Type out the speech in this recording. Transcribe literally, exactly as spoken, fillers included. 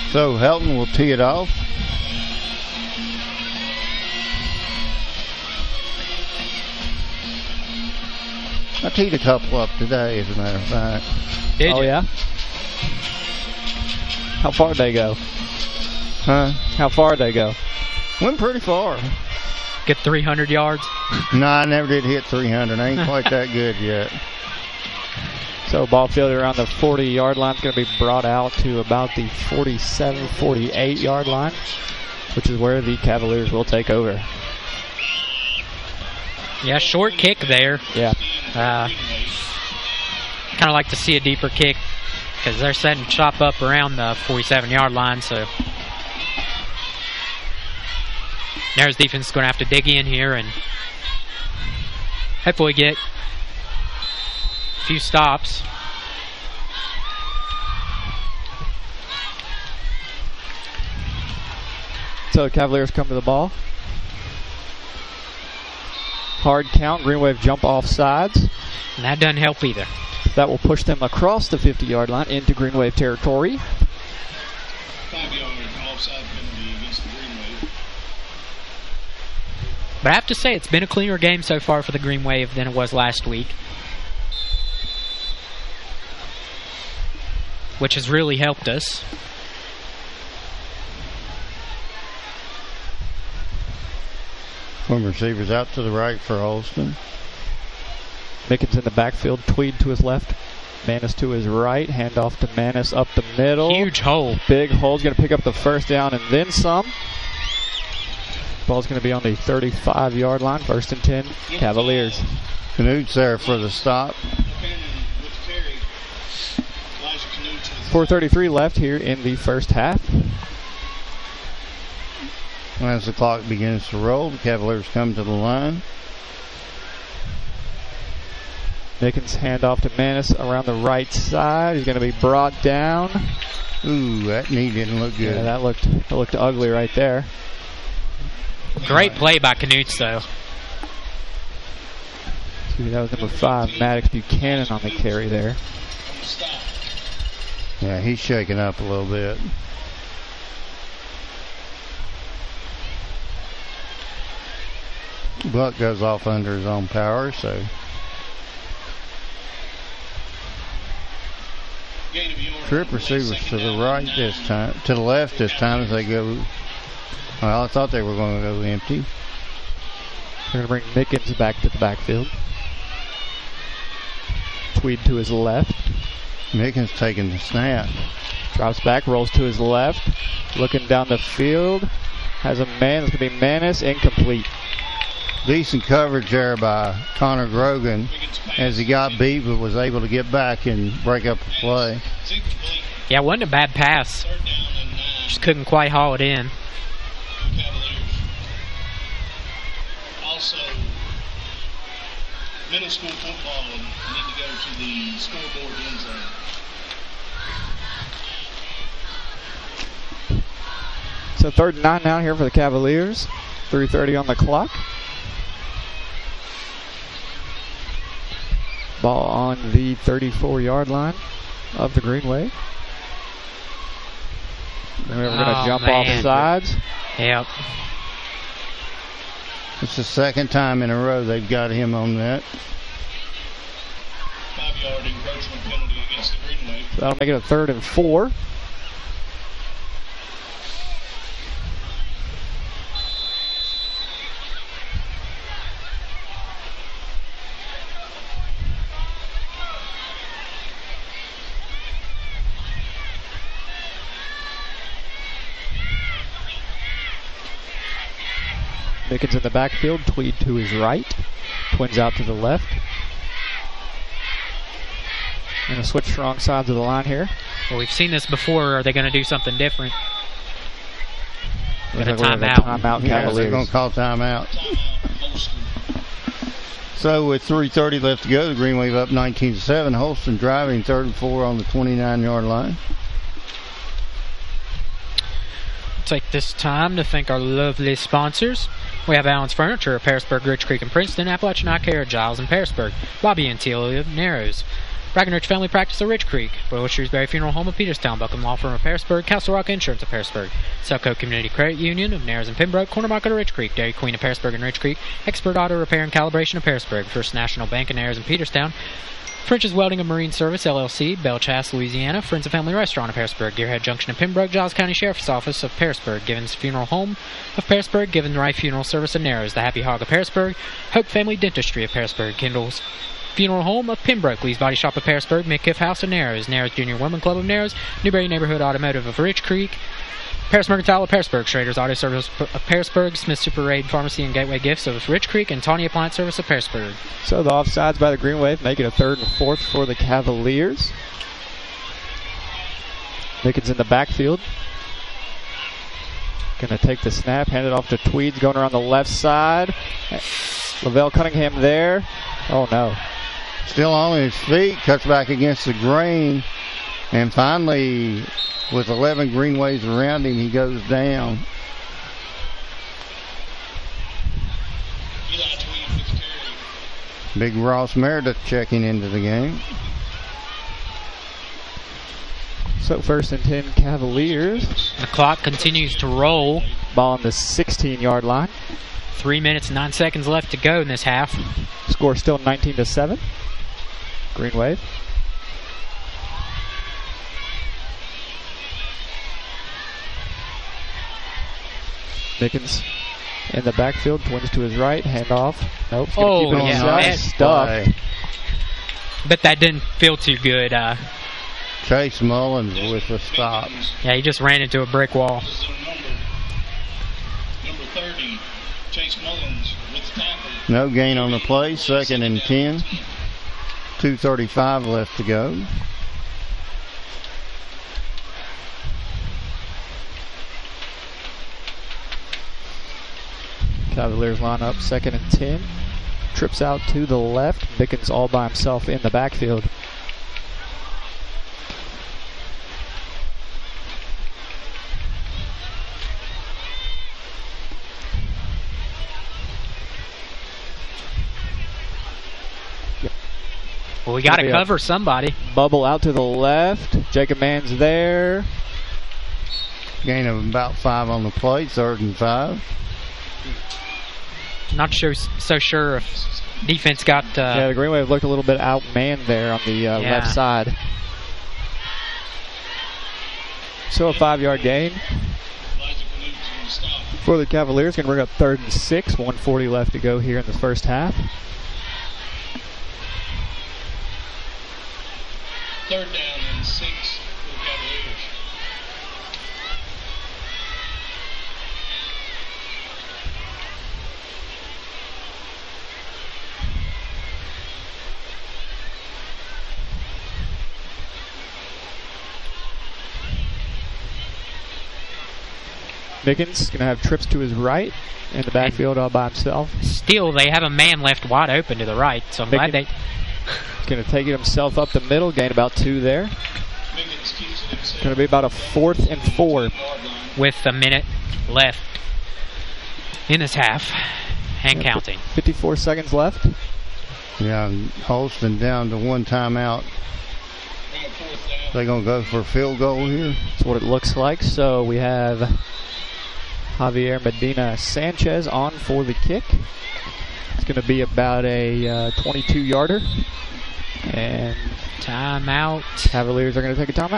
So Helton will tee it off. I teed a couple up today, as a matter of fact. Did oh, you? yeah? How far did they go? Huh? How far did they go? Went pretty far. Get three hundred yards? No, I never did hit three hundred. I ain't quite that good yet. So ball fielded around the forty-yard line is going to be brought out to about the forty-seven, forty-eight-yard line, which is where the Cavaliers will take over. Yeah, short kick there. Yeah. Uh, kind of like to see a deeper kick because they're setting shop up around the forty-seven-yard line. So Narrows defense is going to have to dig in here and hopefully get a few stops. So the Cavaliers come to the ball. Hard count, Green Wave jump off sides. And that doesn't help either. That will push them across the fifty-yard line into Green Wave territory. Five-yard offside penalty against the Green Wave. But I have to say, it's been a cleaner game so far for the Green Wave than it was last week, which has really helped us. One receiver's out to the right for Holston. Mickens in the backfield, Tweed to his left, Manis to his right, handoff to Manis up the middle. Huge hole. Big hole's going to pick up the first down and then some. Ball's going to be on the thirty-five-yard line, first and ten, Cavaliers. Canute's there for the stop. four thirty-three left here in the first half. As the clock begins to roll, the Cavaliers come to the line. Mickens handoff to Manis around the right side. He's going to be brought down. Ooh, that knee didn't look good. Yeah, that looked that looked ugly right there. Great play by Canute's, though. Excuse me, that was number five, Maddox Buchanan on the carry there. Yeah, he's shaking up a little bit. Buck goes off under his own power, so trip receivers to the right this time, to the left this time as they go. Well, I thought they were going to go empty. They're going to bring Mickens back to the backfield. Tweed to his left. Mickens taking the snap. Drops back, rolls to his left. Looking down the field. Has a man. It's going to be Manis. Incomplete. Decent coverage there by Connor Grogan as he got beat but was able to get back and break up the play. Yeah, it wasn't a bad pass. Just couldn't quite haul it in. Also, middle school football need to go to the scoreboard end zone. So third and nine now here for the Cavaliers. three thirty on the clock. Ball on the thirty-four-yard line of the Green Wave. We're going to Oh, jump man. off sides. Yep. It's the second time in a row they've got him on that. Five-yard encroachment penalty against the Green Wave. So that'll make it a third and four. Mickens in the backfield, Tweed to his right, Twins out to the left. Going to switch strong sides of the line here. Well, we've seen this before. Are they going to do something different? Going to Looks like time we're out. gonna Time out, Yeah, they're Cavaliers. going to call timeout. So with three thirty left to go, the Green Wave up nineteen to seven. Holston driving third and four on the twenty-nine-yard line. Take this time to thank our lovely sponsors. We have Allen's Furniture of Harrisburg, Rich Creek, and Princeton, Appalachian Eye Care, Giles and Harrisburg, Bobby and Teal of Narrows, Breckenridge Family Practice of Ridge Creek, Royal Shrewsbury Funeral Home of Peterstown, Buckham Law Firm of Harrisburg, Castle Rock Insurance of Harrisburg, Selco Community Credit Union of Narrows and Pembroke, Corner Market of Ridge Creek, Dairy Queen of Harrisburg and Ridge Creek, Expert Auto Repair and Calibration of Harrisburg, First National Bank of Narrows and Peterstown, French's Welding and Marine Service, L L C, Belchasse, Louisiana, Friends of Family Restaurant of Harrisburg, Gearhead Junction of Pembroke, Giles County Sheriff's Office of Harrisburg, Givens Funeral Home of Harrisburg, Givens Rye Funeral Service of Narrows, The Happy Hog of Harrisburg, Hope Family Dentistry of Harrisburg, Kendall's Funeral Home of Pembroke, Lee's Body Shop of Harrisburg, Midkiff House of Narrows, Narrows Junior Women Club of Narrows, Newberry Neighborhood Automotive of Ridge Creek, Paris Mercantile of Harrisburg, Schrader's Auto Service of Harrisburg, Smith Super Aid Pharmacy and Gateway Gifts of Ridge Creek, and Tawny Appliance Service of Harrisburg. So the offsides by the Green Wave make it a third and fourth for the Cavaliers. Mickens in the backfield. Going to take the snap, hand it off to Tweeds, going around the left side. Lavelle Cunningham there. Oh no. Still on his feet, cuts back against the grain, and finally, with eleven Green Waves around him, he goes down. Big Ross Meredith checking into the game. So first and ten Cavaliers. The clock continues to roll. Ball on the sixteen-yard line. Three minutes and nine seconds left to go in this half. Score still nineteen to seven. Green Wave. Mickens in the backfield, twins to his right, hand off. Nope, he's gonna Oh, keep it yeah, himself. man. Stuck. Play. But that didn't feel too good. Uh, Chase Mullins with the stop. yeah, he just ran into a brick wall. This is their number. Number thirty, Chase Mullins with the tackle. No gain on the play, second and ten. two thirty-five left to go. Cavaliers line up second and ten. Trips out to the left. Mickens all by himself in the backfield. Well, we got to Yeah. cover somebody. Bubble out to the left. Jacob Mann's there. Gain of about five on the play, third and five. Not sure, so sure if defense got. Uh, Yeah, the Green Wave looked a little bit outmanned there on the uh, Yeah. left side. So a five-yard gain Elijah Canute's going to stop. for the Cavaliers. Going to bring up third and six. one forty left to go here in the first half. Third down and six for the Cavaliers. Mickens going to have trips to his right in the backfield all by himself. Still, they have a man left wide open to the right, so I'm glad they. Going to take it himself up the middle, gain about two there. Miggins keeps it himself. Going to be about a fourth and four. Yard line. With a minute left in this half and Yeah, counting. fifty-four seconds left. Yeah, and Holston down to one timeout. Bring up fourth down. They're going to go for a field goal here. That's what it looks like. So we have Javier Medina Sanchez on for the kick. It's going to be about a uh, twenty-two yarder. And Timeout. Cavaliers are going to take a timeout.